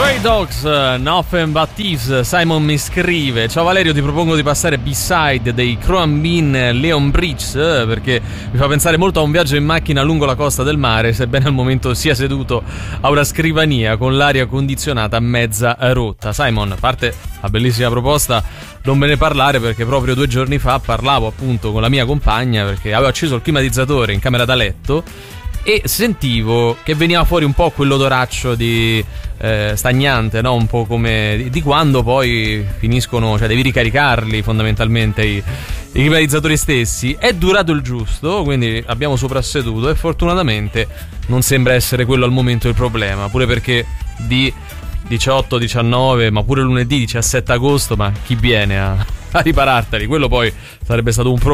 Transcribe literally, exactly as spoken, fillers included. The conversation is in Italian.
Stray Dogs, Nothing But Thieves. Simon mi scrive: ciao Valerio, ti propongo di passare B-side dei Crown Bean Leon Bridge, perché mi fa pensare molto a un viaggio in macchina lungo la costa del mare, sebbene al momento sia seduto a una scrivania con l'aria condizionata mezza rotta. Simon, a parte la bellissima proposta, non me ne parlare, perché proprio due giorni fa parlavo appunto con la mia compagna, perché avevo acceso il climatizzatore in camera da letto e sentivo che veniva fuori un po' quell'odoraccio di eh, stagnante, no? Un po' come di, di quando poi finiscono, cioè devi ricaricarli fondamentalmente i, i climatizzatori stessi. È durato il giusto, quindi abbiamo soprasseduto e fortunatamente non sembra essere quello al momento il problema, pure perché di diciotto, diciannove, ma pure lunedì diciassette agosto, ma chi viene a, a ripararteli? Quello poi sarebbe stato un problema.